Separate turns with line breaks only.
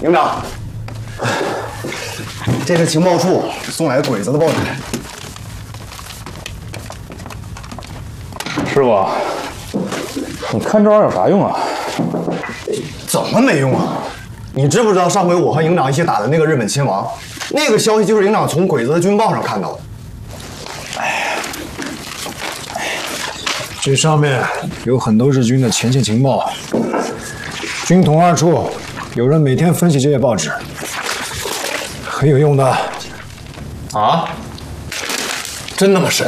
营长，这是情报处送来鬼子的报纸。
师傅，你看这玩意儿有啥用啊？
怎么没用啊？你知不知道上回我和营长一起打的那个日本亲王，那个消息就是营长从鬼子的军报上看到的。
这上面有很多日军的前线情报，军统2处有人每天分析这些报纸，很有用的。
啊？真那么神？